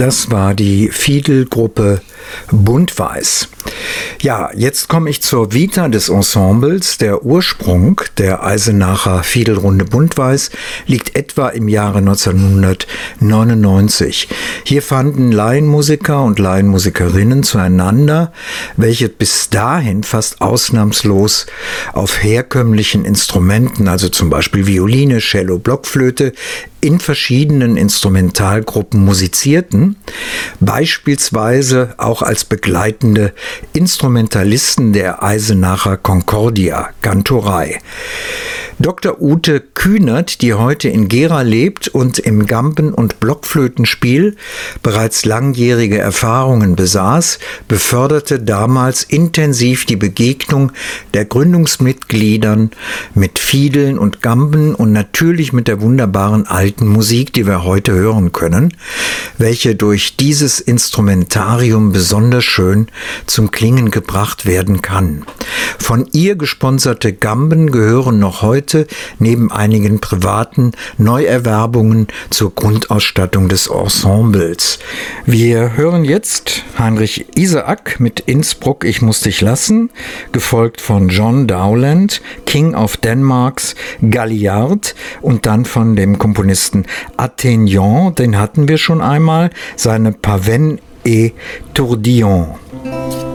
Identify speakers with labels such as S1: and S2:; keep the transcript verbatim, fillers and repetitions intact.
S1: Das war die Fiedelgruppe Buntweiß. Ja, jetzt komme ich zur Vita des Ensembles. Der Ursprung der Eisenacher Fiedelrunde Buntweiß liegt etwa im Jahre neunzehnhundertneunundneunzig. Hier fanden Laienmusiker und Laienmusikerinnen zueinander, welche bis dahin fast ausnahmslos auf herkömmlichen Instrumenten, also zum Beispiel Violine, Cello, Blockflöte, in verschiedenen Instrumentalgruppen musizierten, beispielsweise auch als begleitende Instrumentalisten der Eisenacher Concordia Kantorei. Doktor Ute Kühnert, die heute in Gera lebt und im Gamben- und Blockflötenspiel bereits langjährige Erfahrungen besaß, beförderte damals intensiv die Begegnung der Gründungsmitgliedern mit Fiedeln und Gamben und natürlich mit der wunderbaren alten Musik, die wir heute hören können, welche durch dieses Instrumentarium besonders schön zum Klingen gebracht werden kann. Von ihr gesponserte Gamben gehören noch heute neben einigen privaten Neuerwerbungen zur Grundausstattung des Ensembles. Wir hören jetzt Heinrich Iseak mit Innsbruck, ich muss dich lassen, gefolgt von John Dowland, King of Denmarks Galliard und dann von dem Komponisten Athénion, den hatten wir schon einmal, seine Paven et Tourbillon.